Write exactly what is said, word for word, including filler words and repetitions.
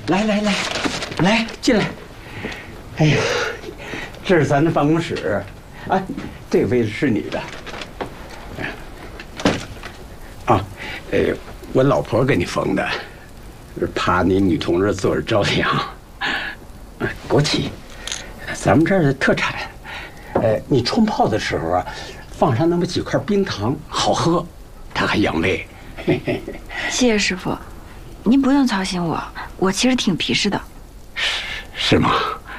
来来来，来进来。哎呀，这是咱的办公室，哎，这个位置是你的。啊，呃，我老婆给你缝的，怕你女同志坐着着凉。枸杞，咱们这儿的特产。呃，你冲泡的时候啊，放上那么几块冰糖，好喝，它还养胃。 谢谢师傅，您不用操心我，我其实挺皮实的。 是是吗？